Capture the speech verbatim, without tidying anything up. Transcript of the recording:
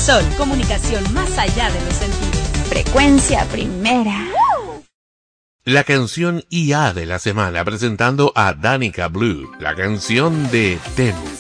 Sol, comunicación más allá de los sentidos. Frecuencia primera. La canción I A de la semana, presentando a Danica Blue, la canción de Ten.